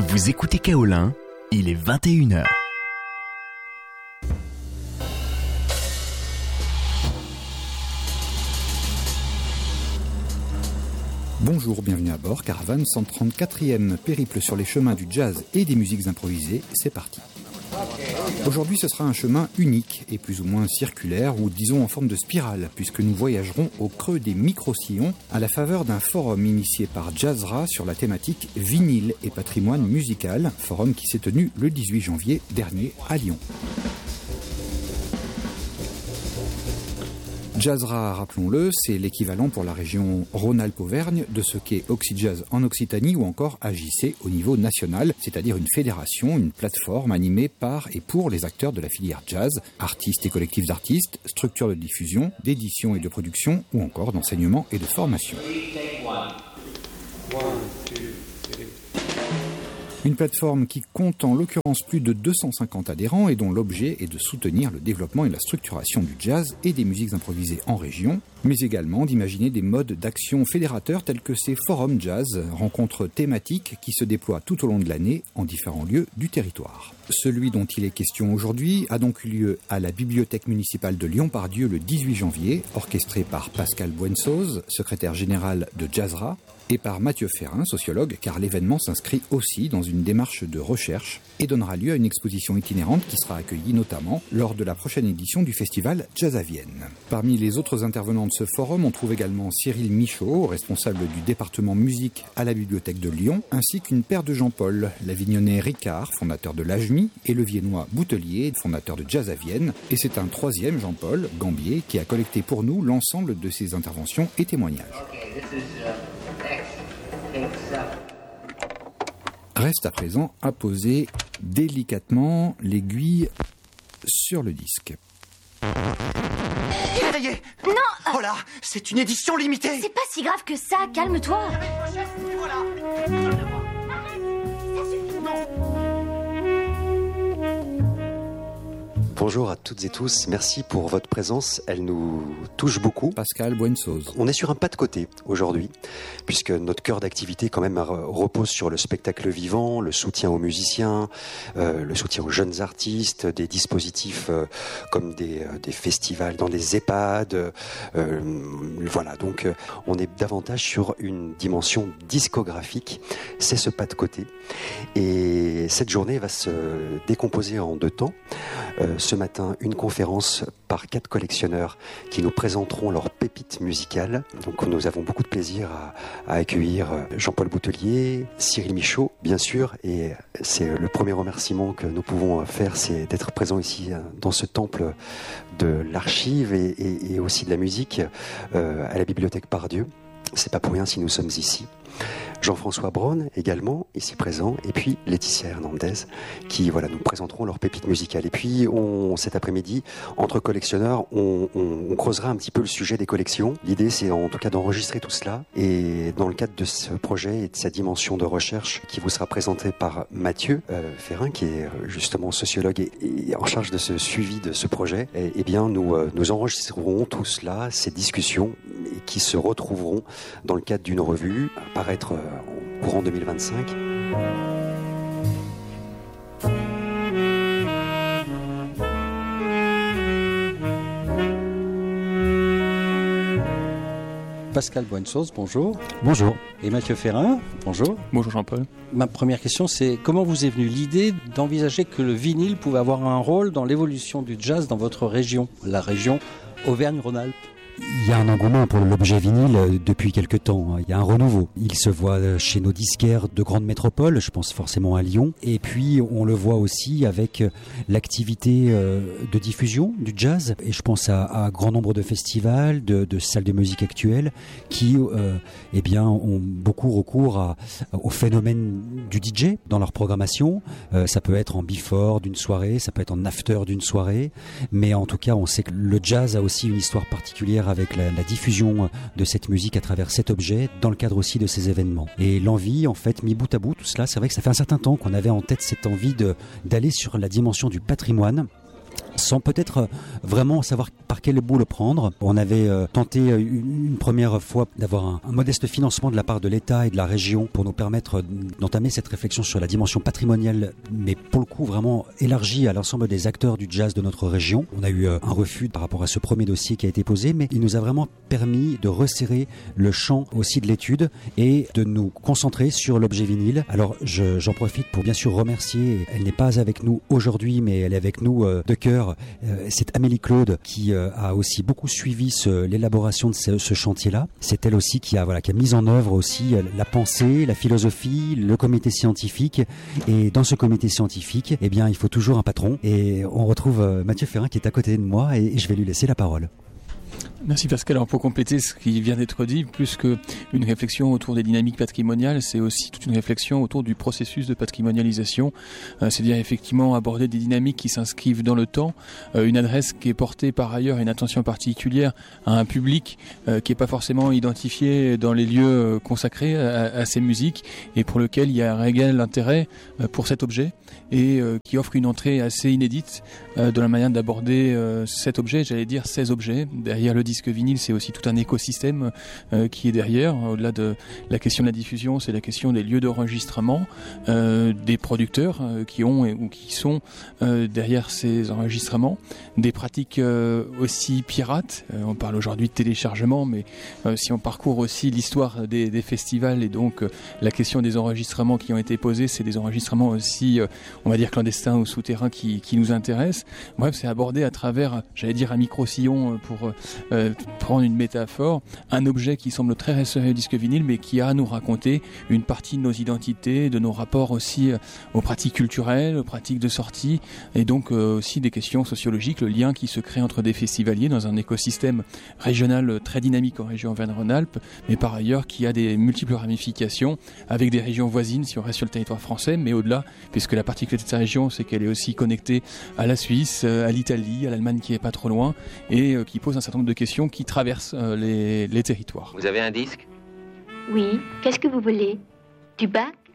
Vous écoutez Kaolin, il est 21h. Bonjour, bienvenue à bord, Caravane 134e périple sur les chemins du jazz et des musiques improvisées, c'est parti. Aujourd'hui ce sera un chemin unique et plus ou moins circulaire ou disons en forme de spirale puisque nous voyagerons au creux des micro-sillons à la faveur d'un forum initié par Jazzra sur la thématique vinyle et patrimoine musical, forum qui s'est tenu le 18 janvier dernier à Lyon. Jazzra, rappelons-le, c'est l'équivalent pour la région Rhône-Alpes-Auvergne de ce qu'est Oxyjazz en Occitanie ou encore AJC au niveau national, c'est-à-dire une fédération, une plateforme animée par et pour les acteurs de la filière jazz, artistes et collectifs d'artistes, structures de diffusion, d'édition et de production ou encore d'enseignement et de formation. Une plateforme qui compte en l'occurrence plus de 250 adhérents et dont l'objet est de soutenir le développement et la structuration du jazz et des musiques improvisées en région, mais également d'imaginer des modes d'action fédérateurs tels que ces forums jazz, rencontres thématiques qui se déploient tout au long de l'année en différents lieux du territoire. Celui dont il est question aujourd'hui a donc eu lieu à la Bibliothèque municipale de Lyon-Part-Dieu le 18 janvier, orchestré par Pascal Buensoz, secrétaire général de Jazzra, et par Mathieu Ferrin, sociologue, car l'événement s'inscrit aussi dans une démarche de recherche et donnera lieu à une exposition itinérante qui sera accueillie notamment lors de la prochaine édition du festival Jazz à Vienne. Parmi les autres intervenants de ce forum, on trouve également Cyril Michaud, responsable du département musique à la Bibliothèque de Lyon, ainsi qu'une paire de Jean-Paul, l'Avignonnais Ricard, fondateur de l'AJMI, et le Viennois Boutelier, fondateur de Jazz à Vienne, et c'est un troisième, Jean-Paul Gambier, qui a collecté pour nous l'ensemble de ses interventions et témoignages. Reste à présent à poser délicatement l'aiguille sur le disque. Ça y est. Non. Oh là, c'est une édition limitée. C'est pas si grave que ça, calme-toi. Voilà. Bonjour à toutes et tous, merci pour votre présence, elle nous touche beaucoup. Pascal Buensoz. On est sur un pas de côté aujourd'hui, puisque notre cœur d'activité quand même repose sur le spectacle vivant, le soutien aux musiciens, le soutien aux jeunes artistes, des dispositifs comme des festivals dans des EHPAD. Voilà, donc on est davantage sur une dimension discographique, c'est ce pas de côté. Et cette journée va se décomposer en deux temps. Ce matin, une conférence par 4 collectionneurs qui nous présenteront leurs pépites musicales. Donc nous avons beaucoup de plaisir à accueillir Jean-Paul Boutelier, Cyril Michaud, bien sûr, et c'est le premier remerciement que nous pouvons faire, c'est d'être présents ici dans ce temple de l'archive et aussi de la musique à la Bibliothèque Part-Dieu. C'est pas pour rien si nous sommes ici. Jean-François Braun également ici présent, et puis Laetitia Hernandez qui nous présenteront leurs pépites musicales. Et puis cet après-midi, entre collectionneurs, on creusera un petit peu le sujet des collections. L'idée c'est en tout cas d'enregistrer tout cela, et dans le cadre de ce projet et de sa dimension de recherche qui vous sera présentée par Mathieu Ferrin, qui est justement sociologue et en charge de ce suivi de ce projet, et bien nous enregistrerons tout cela, ces discussions qui se retrouveront dans le cadre d'une revue à paraître au courant 2025. Pascal Buensoz, bonjour. Bonjour. Et Mathieu Ferrin, bonjour. Bonjour Jean-Paul. Ma première question, c'est comment vous est venue l'idée d'envisager que le vinyle pouvait avoir un rôle dans l'évolution du jazz dans votre région, la région Auvergne-Rhône-Alpes? Il y a un engouement pour l'objet vinyle depuis quelque temps. Il y a un renouveau. Il se voit chez nos disquaires de grandes métropoles, je pense forcément à Lyon. Et puis on le voit aussi avec l'activité de diffusion du jazz. Et je pense à un grand nombre de festivals, de salles de musique actuelles qui ont beaucoup recours au phénomène du DJ dans leur programmation. Ça peut être en before d'une soirée, ça peut être en after d'une soirée. Mais en tout cas, on sait que le jazz a aussi une histoire particulière avec la diffusion de cette musique à travers cet objet, dans le cadre aussi de ces événements. Et l'envie, en fait, mis bout à bout, tout cela, c'est vrai que ça fait un certain temps qu'on avait en tête cette envie d'aller sur la dimension du patrimoine, sans peut-être vraiment savoir par quel bout le prendre. On avait tenté une première fois d'avoir un modeste financement de la part de l'État et de la région pour nous permettre d'entamer cette réflexion sur la dimension patrimoniale, mais pour le coup vraiment élargie à l'ensemble des acteurs du jazz de notre région. On a eu un refus par rapport à ce premier dossier qui a été posé, mais il nous a vraiment permis de resserrer le champ aussi de l'étude et de nous concentrer sur l'objet vinyle. Alors j'en profite pour bien sûr remercier, elle n'est pas avec nous aujourd'hui, mais elle est avec nous de cœur, c'est Amélie Claude qui a aussi beaucoup suivi l'élaboration de ce chantier-là. C'est elle aussi qui a mis en œuvre aussi la pensée, la philosophie, le comité scientifique. Et dans ce comité scientifique, eh bien, il faut toujours un patron. Et on retrouve Mathieu Ferrin qui est à côté de moi et je vais lui laisser la parole. Merci Pascal. Alors pour compléter ce qui vient d'être dit, plus qu'une réflexion autour des dynamiques patrimoniales, c'est aussi toute une réflexion autour du processus de patrimonialisation, c'est-à-dire effectivement aborder des dynamiques qui s'inscrivent dans le temps, une adresse qui est portée par ailleurs, une attention particulière à un public qui n'est pas forcément identifié dans les lieux consacrés à ces musiques et pour lequel il y a un réel intérêt pour cet objet et qui offre une entrée assez inédite de la manière d'aborder cet objet, j'allais dire ces objets. Derrière le disque vinyle, c'est aussi tout un écosystème qui est derrière. Au-delà de la question de la diffusion, c'est la question des lieux d'enregistrement, des producteurs qui ont ou qui sont derrière ces enregistrements, des pratiques aussi pirates. On parle aujourd'hui de téléchargement, mais si on parcourt aussi l'histoire des festivals et donc la question des enregistrements qui ont été posés, c'est des enregistrements aussi, on va dire clandestins ou souterrains qui nous intéressent. Bref, c'est abordé à travers, j'allais dire un micro-sillon pour prendre une métaphore, un objet qui semble très resserré au disque vinyle mais qui a à nous raconter une partie de nos identités, de nos rapports aussi aux pratiques culturelles, aux pratiques de sortie et donc aussi des questions sociologiques, le lien qui se crée entre des festivaliers dans un écosystème régional très dynamique en région Auvergne-Rhône-Alpes mais par ailleurs qui a des multiples ramifications avec des régions voisines si on reste sur le territoire français mais au-delà, puisque la particularité de sa région c'est qu'elle est aussi connectée à la Suisse, à l'Italie, à l'Allemagne qui est pas trop loin et qui pose un certain nombre de questions qui traversent les territoires. Vous avez un disque ? Oui, qu'est-ce que vous voulez? Du Bach?